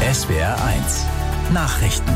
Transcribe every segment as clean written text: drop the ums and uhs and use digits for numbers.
SWR1 Nachrichten.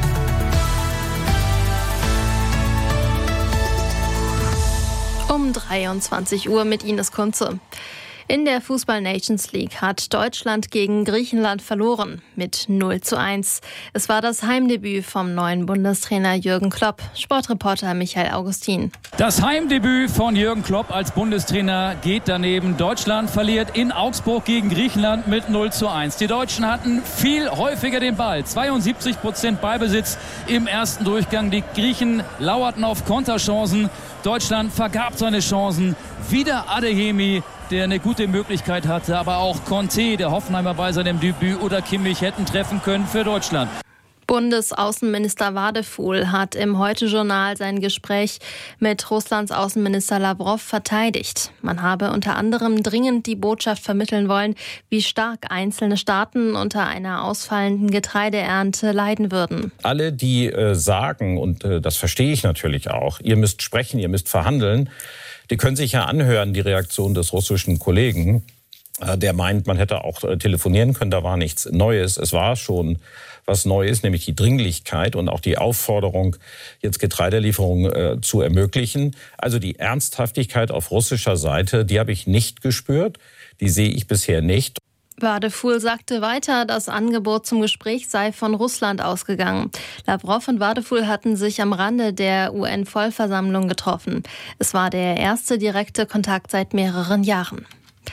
Um 23 Uhr mit Ines Kunze. In der Fußball-Nations League hat Deutschland gegen Griechenland verloren mit 0:1. Es war das Heimdebüt vom neuen Bundestrainer Jürgen Klopp. Sportreporter Michael Augustin. Das Heimdebüt von Jürgen Klopp als Bundestrainer geht daneben. Deutschland verliert in Augsburg gegen Griechenland mit 0:1. Die Deutschen hatten viel häufiger den Ball. 72% Ballbesitz im ersten Durchgang. Die Griechen lauerten auf Konterchancen. Deutschland vergab seine Chancen. Wieder Adeyemi, der eine gute Möglichkeit hatte, aber auch Conte, der Hoffenheimer, bei seinem Debüt, oder Kimmich hätten treffen können für Deutschland. Bundesaußenminister Wadefuhl hat im Heute-Journal sein Gespräch mit Russlands Außenminister Lawrow verteidigt. Man habe unter anderem dringend die Botschaft vermitteln wollen, wie stark einzelne Staaten unter einer ausfallenden Getreideernte leiden würden. Alle, die sagen, und das verstehe ich natürlich auch, ihr müsst sprechen, ihr müsst verhandeln, die können sich ja anhören, die Reaktion des russischen Kollegen. Der meint, man hätte auch telefonieren können, da war nichts Neues. Es war schon was Neues, nämlich die Dringlichkeit und auch die Aufforderung, jetzt Getreidelieferungen zu ermöglichen. Also die Ernsthaftigkeit auf russischer Seite, die habe ich nicht gespürt, die sehe ich bisher nicht. Wadefuhl sagte weiter, das Angebot zum Gespräch sei von Russland ausgegangen. Lawrow und Wadefuhl hatten sich am Rande der UN-Vollversammlung getroffen. Es war der erste direkte Kontakt seit mehreren Jahren.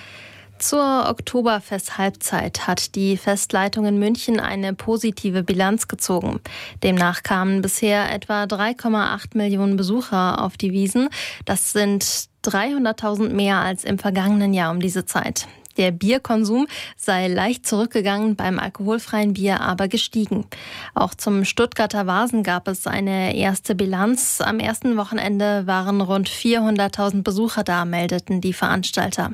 Zur Oktoberfest-Halbzeit hat die Festleitung in München eine positive Bilanz gezogen. Demnach kamen bisher etwa 3,8 Millionen Besucher auf die Wiesn. Das sind 300.000 mehr als im vergangenen Jahr um diese Zeit. Der Bierkonsum sei leicht zurückgegangen, beim alkoholfreien Bier aber gestiegen. Auch zum Stuttgarter Vasen gab es eine erste Bilanz. Am ersten Wochenende waren rund 400.000 Besucher da, meldeten die Veranstalter.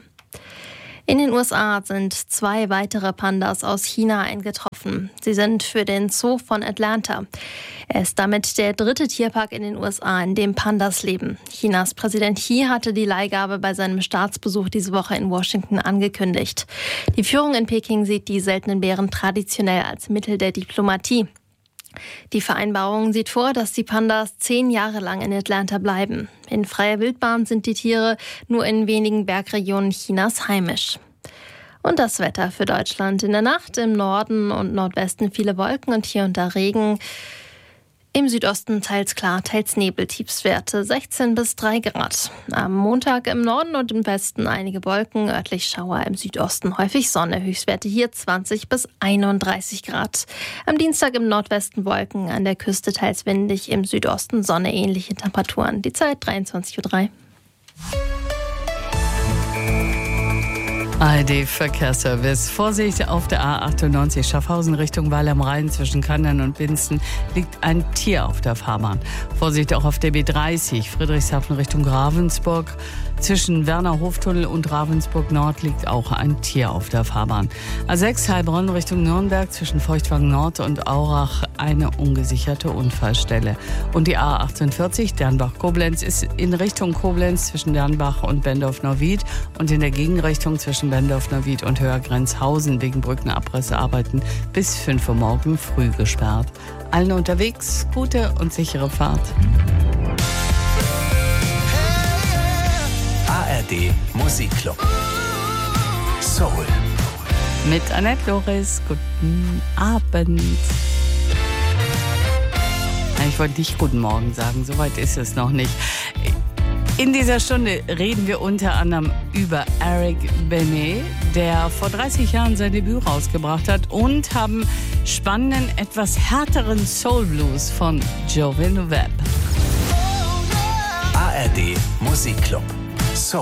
In den USA sind 2 weitere Pandas aus China eingetroffen. Sie sind für den Zoo von Atlanta. Er ist damit der 3. Tierpark in den USA, in dem Pandas leben. Chinas Präsident Xi hatte die Leihgabe bei seinem Staatsbesuch diese Woche in Washington angekündigt. Die Führung in Peking sieht die seltenen Bären traditionell als Mittel der Diplomatie. Die Vereinbarung sieht vor, dass die Pandas 10 Jahre lang in Atlanta bleiben. In freier Wildbahn sind die Tiere nur in wenigen Bergregionen Chinas heimisch. Und das Wetter für Deutschland: in der Nacht im Norden und Nordwesten viele Wolken und hier und da Regen. Im Südosten teils klar, teils Nebel, Tiefstwerte 16 bis 3 Grad. Am Montag im Norden und im Westen einige Wolken, örtlich Schauer, im Südosten häufig Sonne, Höchstwerte hier 20 bis 31 Grad. Am Dienstag im Nordwesten Wolken, an der Küste teils windig, im Südosten Sonne, ähnliche Temperaturen. Die Zeit 23:03 Uhr. ARD-Verkehrsservice. Vorsicht auf der A98 Schaffhausen Richtung Weil am Rhein zwischen Kandern und Binzen liegt ein Tier auf der Fahrbahn. Vorsicht auch auf der B30 Friedrichshafen Richtung Ravensburg. Zwischen Werner Hoftunnel und Ravensburg Nord liegt auch ein Tier auf der Fahrbahn. A6 Heilbronn Richtung Nürnberg zwischen Feuchtwagen Nord und Aurach eine ungesicherte Unfallstelle. Und die A48 Dernbach-Koblenz ist in Richtung Koblenz zwischen Dernbach und Bendorf-Neuwied und in der Gegenrichtung zwischen Bendorf-Neuwied und Höhergrenzhausen wegen Brückenabrissarbeiten bis 5 Uhr morgen früh gesperrt. Allen unterwegs gute und sichere Fahrt. ARD Musikclub. Soul. Mit Annette Loris. Guten Abend. Ich wollte nicht guten Morgen sagen, soweit ist es noch nicht. In dieser Stunde reden wir unter anderem über Eric Benet, der vor 30 Jahren sein Debüt rausgebracht hat, und haben spannenden, etwas härteren Soul Blues von Jovin Webb. ARD Musikclub.